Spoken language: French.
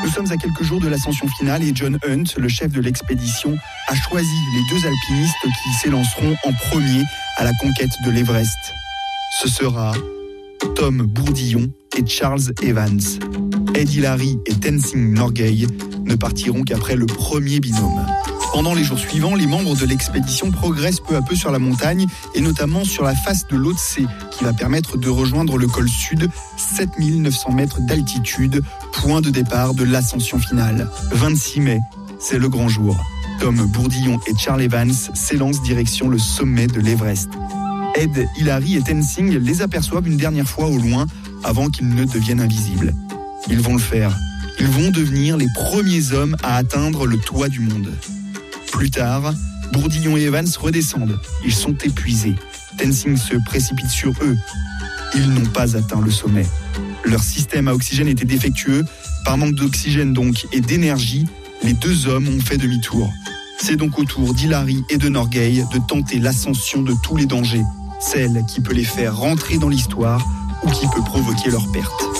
Nous sommes à quelques jours de l'ascension finale et John Hunt, le chef de l'expédition, a choisi les 2 alpinistes qui s'élanceront en premier à la conquête de l'Everest. Ce sera Tom Bourdillon et Charles Evans. Ed Hillary et Tenzing Norgay ne partiront qu'après le premier binôme. Pendant les jours suivants, les membres de l'expédition progressent peu à peu sur la montagne et notamment sur la face de l'Otse qui va permettre de rejoindre le col sud, 7900 mètres d'altitude, point de départ de l'ascension finale. 26 mai, c'est le grand jour. Tom Bourdillon et Charles Evans s'élancent direction le sommet de l'Everest. Ed, Hillary et Tenzing les aperçoivent une dernière fois au loin avant qu'ils ne deviennent invisibles. Ils vont le faire. Ils vont devenir les premiers hommes à atteindre le toit du monde. Plus tard, Bourdillon et Evans redescendent. Ils sont épuisés. Tenzing se précipite sur eux. Ils n'ont pas atteint le sommet. Leur système à oxygène était défectueux. Par manque d'oxygène donc et d'énergie, les 2 hommes ont fait demi-tour. C'est donc au tour d'Hillary et de Norgay de tenter l'ascension de tous les dangers, celle qui peut les faire rentrer dans l'histoire ou qui peut provoquer leur perte.